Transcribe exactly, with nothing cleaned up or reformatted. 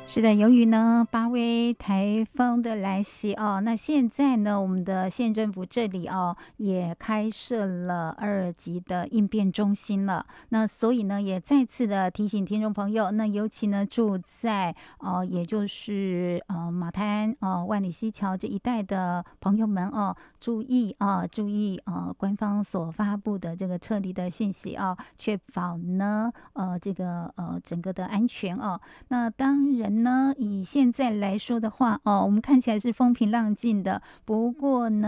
是的，由于呢八威台风的来袭哦，那现在呢我们的县政府这里哦也开设了二级的应变中心了。那所以呢也再次的提醒听众朋友，那尤其呢住在呃也就是呃马滩呃万里溪桥这一带的朋友们哦，注意啊、呃、注意呃官方所发布的这个撤离的信息啊、确保呢呃这个呃整个的安全哦。那当然呢，以现在来说的话，哦，我们看起来是风平浪静的，不过呢。